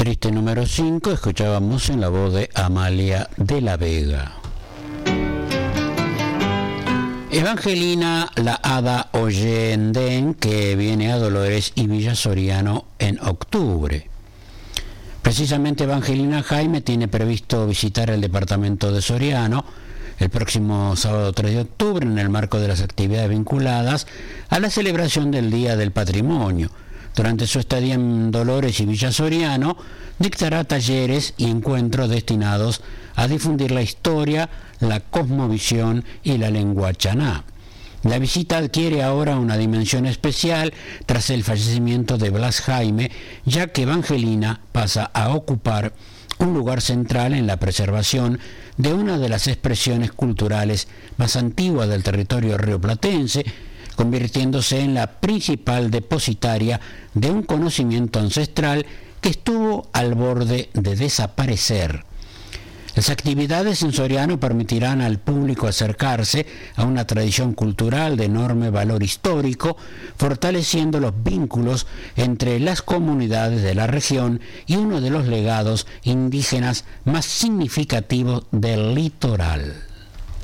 Triste número 5, escuchábamos en la voz de Amalia de la Vega. Evangelina la Hada Oyenden, que viene a Dolores y Villa Soriano en octubre. Precisamente Evangelina Jaime tiene previsto visitar el departamento de Soriano el próximo sábado 3 de octubre en el marco de las actividades vinculadas a la celebración del Día del Patrimonio. Durante su estadía en Dolores y Villa Soriano, dictará talleres y encuentros destinados a difundir la historia, la cosmovisión y la lengua chaná. La visita adquiere ahora una dimensión especial tras el fallecimiento de Blas Jaime, ya que Evangelina pasa a ocupar un lugar central en la preservación de una de las expresiones culturales más antiguas del territorio rioplatense, convirtiéndose en la principal depositaria de un conocimiento ancestral que estuvo al borde de desaparecer. Las actividades en Soriano permitirán al público acercarse a una tradición cultural de enorme valor histórico, fortaleciendo los vínculos entre las comunidades de la región y uno de los legados indígenas más significativos del litoral.